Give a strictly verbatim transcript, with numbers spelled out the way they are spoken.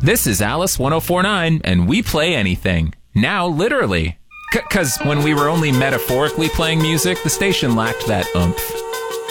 This is Alice one oh four point nine, and we play anything. Now, literally. Because when we were only metaphorically playing music, the station lacked that oomph.